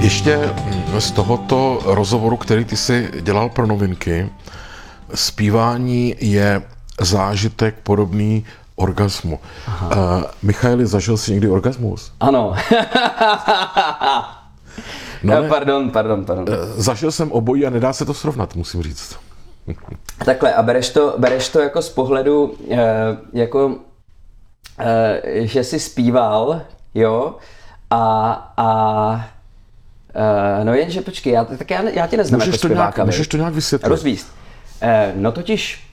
Ještě z tohoto rozhovoru, který ty jsi dělal pro Novinky, zpívání je zážitek podobný orgasmu. Michaeli, zažil jsi někdy orgasmus? Ano. No Pardon. Zažil jsem obojí a nedá se to srovnat, musím říct. Takhle, a bereš to jako z pohledu, že jsi zpíval, jo, no jenže počkej, já tě neznám jako zpěváka. Můžeš to nějak vysvětlit? Rozvíst. No totiž,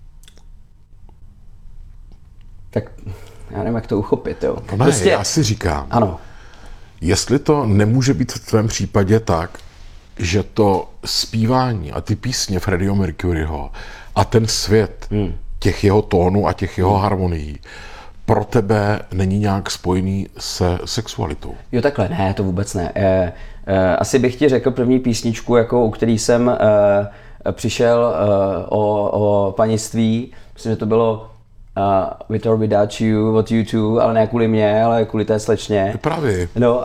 tak já nevím, jak to uchopit, jo. No ne, prostě, já si říkám, ano. Jestli to nemůže být v tvém případě tak, že to zpívání a ty písně Freddieho Mercuryho a ten svět těch jeho tónů a těch jeho harmonií pro tebe není nějak spojený se sexualitou. Jo, takhle, ne, to vůbec ne. Asi bych ti řekl první písničku, jako, u který jsem přišel o panictví. Myslím, že to bylo With or Without You od YouTube, ale ne kvůli mě, ale kvůli té slečně. Právě.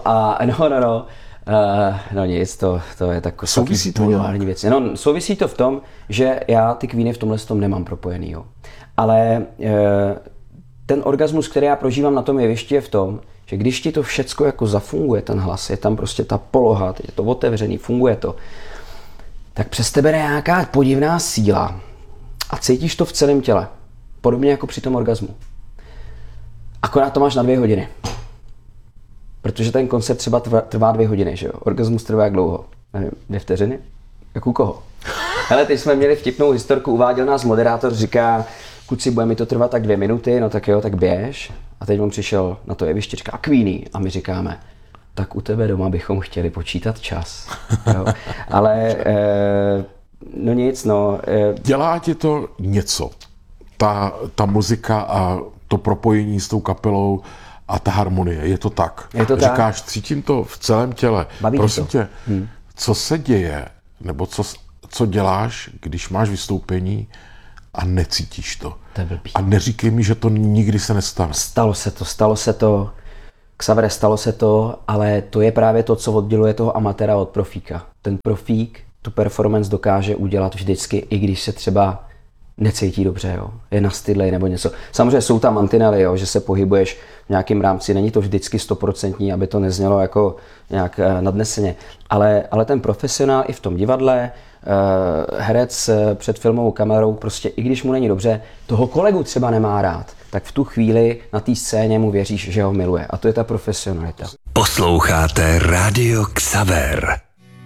No nic, to je tak souvisí to populární věc. No, souvisí to v tom, že já ty Queeny v tomhle tom nemám propojený, jo. Ale ten orgasmus, který já prožívám na tom jevišti, je v tom, že když ti to všecko jako zafunguje, ten hlas, je tam prostě ta poloha, je to otevřený, funguje to, tak přes tebe jde nějaká podivná síla a cítíš to v celém těle. Podobně jako při tom orgasmu. Akorát to máš na 2 hodiny. Protože ten koncert třeba trvá 2 hodiny, že jo? Orgasmus trvá jak dlouho? Nevím, 2 vteřiny? Jak u koho? Hele, teď jsme měli vtipnou historku, uváděl nás moderátor, říká, kluci, bude mi to trvat tak 2 minuty, no tak jo, tak běž. A teď on přišel na to jeviště, říká Queeny. A my říkáme, tak u tebe doma bychom chtěli počítat čas. Jo? Ale, no nic, no. Dělá ti to něco? Ta muzika a to propojení s tou kapelou a ta harmonie, je to tak? Je to Říkáš, cítím to v celém těle. Baví Prosím to. tě, co se děje, nebo co děláš, když máš vystoupení a necítíš to? To je blbý. A neříkej mi, že to nikdy se nestane. Stalo se to. Xavere, stalo se to, ale to je právě to, co odděluje toho amatéra od profíka. Ten profík tu performance dokáže udělat vždycky, i když se třeba necítí dobře, jo. Je nastydlej nebo něco. Samozřejmě jsou tam mantinely, jo, že se pohybuješ v nějakém rámci, není to vždycky 100%, aby to neznělo jako nějak nadneseně. Ale ten profesionál i v tom divadle, herec před filmovou kamerou, prostě i když mu není dobře, toho kolegu třeba nemá rád, tak v tu chvíli na té scéně mu věříš, že ho miluje. A to je ta profesionalita. Posloucháte Radio Xaver.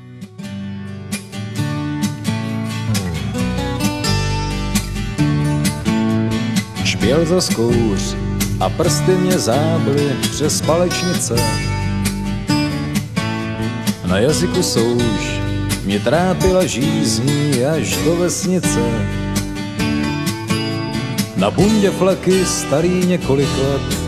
Špěl za skouř a prsty mě zábly přes palečnice. Na jazyku souš mě trápila žízní až do vesnice. Na bundě flaky starý několik let,